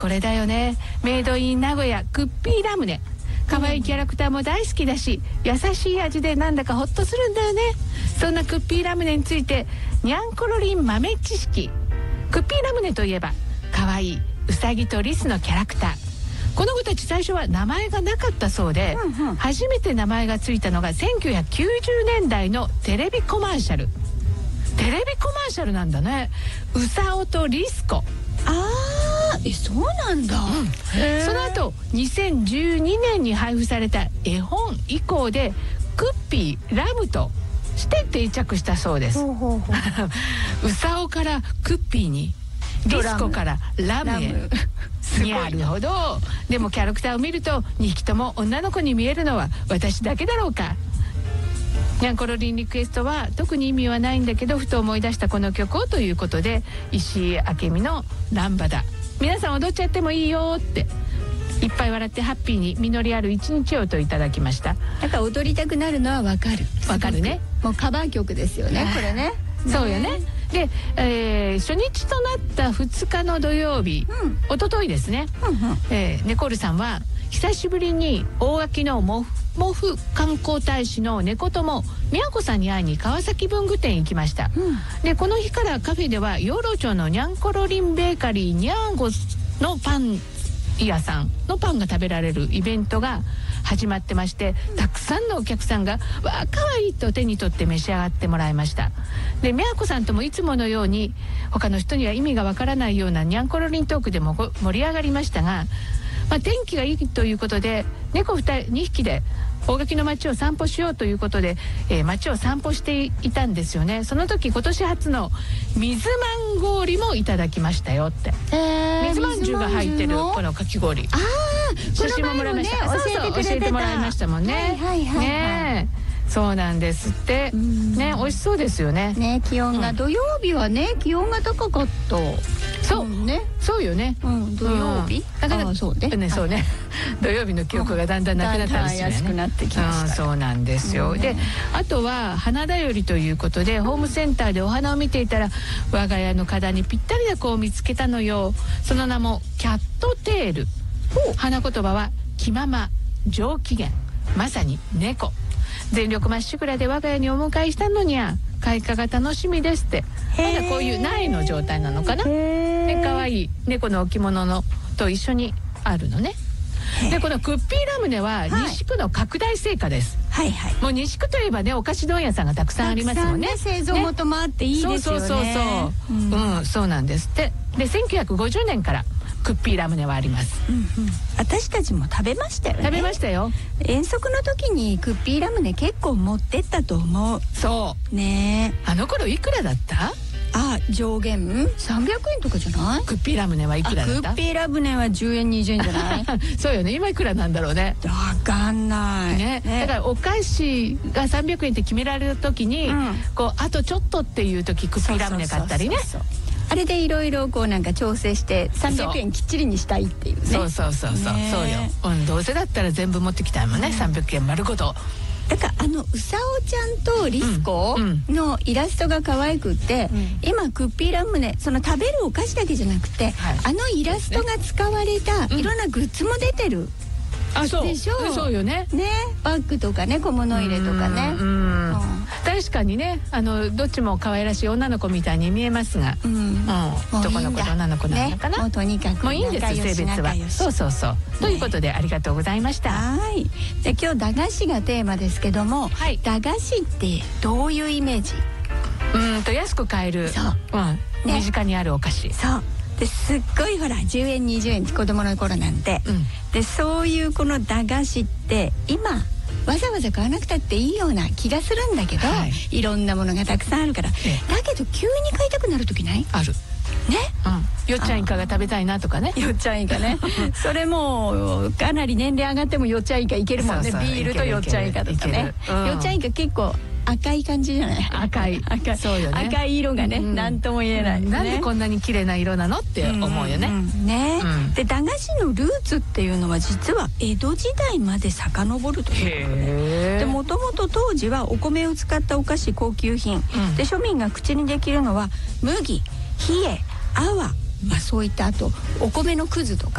これだよね、メイドイン名古屋クッピーラムネ。可愛いキャラクターも大好きだし、優しい味でなんだかホッとするんだよね。そんなクッピーラムネについてにゃんころりん豆知識。クッピーラムネといえば可愛いウサギとリスのキャラクター。この子たち最初は名前がなかったそうで、初めて名前がついたのが1990年代のテレビコマーシャル。テレビコマーシャルなんだね。ウサオとリスコ。 そうなんだ、 その後2012年に配布された絵本以降でクッピーラムとして定着したそうです。ウサオからクッピーに、リスコからラムへ。なるほど。でもキャラクターを見ると2匹とも女の子に見えるのは私だけだろうか。にゃんころりんリクエストは特に意味はないんだけど、ふと思い出したこの曲をということで、石井明美のランバダ。皆さん踊っちゃってもいいよって、いっぱい笑ってハッピーに実りある一日をといただきました。 なんか踊りたくなるのはわかる。 わかるね。 もうカバー曲ですよね、これね。 そうよね。で、初日となった2日の土曜日、一昨日ですね、ネコールさんは久しぶりに大垣のモフ観光大使の猫友宮子さんに会いに川崎文具店行きました。でこの日からカフェでは養老町のにゃんころりんベーカリーにゃんごのパン屋さんのパンが食べられるイベントが始まってまして、たくさんのお客さんが「わあかわいい」と手に取って召し上がってもらいました。で宮子さんともいつものように他の人には意味がわからないようなにゃんころりんトークでも盛り上がりましたが、天気がいいということで猫2匹で大垣の街を散歩しようということで、街を散歩していたんですよね。その時今年初の水まん氷もいただきましたよって、水まんじゅうが入ってるこのかき氷、写真ももらいました。教えてもらいましたもんね。ねえ、そうなんですってね。美味しそうですよね。 ね、気温が土曜日はね、気温が高かった。 そうね、そうよね。 土曜日だからそうね、 そうね。土曜日の記憶がだんだんなくなったりしてね、 安くなってきました。 そうなんですよ。であとは花だよりということで、ホームセンターでお花を見ていたら我が家の花壇にぴったりな子を見つけたのよ。その名もキャットテール。花言葉は気まま、上機嫌、まさに猫。全力まっしぐらで我が家にお迎えしたのにゃ、開花が楽しみですって。まだこういう苗の状態なのかな。で可愛い猫の置物のと一緒にあるのね。でこのクッピーラムネは西区の拡大成果です。もう西区といえばね、お菓子問屋さんがたくさんありますもんね。 製造元もあっていいですよね。 そうなんですって。で1950年からクッピーラムネはあります。 私たちも食べましたよね。 食べましたよ。遠足の時にクッピーラムネ結構持ってったと思う。 そうね。 あの頃いくらだった？ 上限300円とかじゃない？ クッピーラムネはいくらだった？ クッピーラムネは10円20円じゃないそうよね。今いくらなんだろうね。 わかんない、 だからお菓子が300円って決められた時に、こうあとちょっとっていう時クッピーラムネ買ったりね。 あれでいろいろこうなんか調整して300円きっちりにしたいっていうね。 そうよ、どうせだったら全部持ってきたいもんね、300円丸ごと。 だからうさおちゃんとリスコのイラストが可愛くって、今クッピーラムネ、その食べるお菓子だけじゃなくて、イラストが使われたいろんなグッズも出てる。でしょ。 そうよね。 バッグとかね、小物入れとかね。 確かにね、どっちも可愛らしい女の子みたいに見えますが、男の子と女の子なのかな。 もうとにかくもういいんです、性別は。そうということでありがとうございました。 で今日駄菓子がテーマですけども、駄菓子ってどういうイメージ？ 安く買える、身近にあるお菓子。 ですっごいほら10円20円って子供の頃なんて、でそういうこの駄菓子って今わざわざ買わなくたっていいような気がするんだけど、いろんなものがたくさんあるから、だけど急に買いたくなる時ない？ あるね。 よっちゃんイカが食べたいなとかね。 よっちゃんイカねそれもかなり年齢上がってもよっちゃんイカいけるもんね。ビールとよっちゃんイカとかね。よっちゃんイカ結構赤い感じじゃない？赤いそうよね。赤い色がね、なんとも言えない。 なんでこんなに綺麗な色なのって思うよね。 で駄菓子のルーツっていうのは実は江戸時代まで遡るということで、もともと当時はお米を使ったお菓子高級品で、庶民が口にできるのは麦、冷え、泡、そういったあとお米のくずとか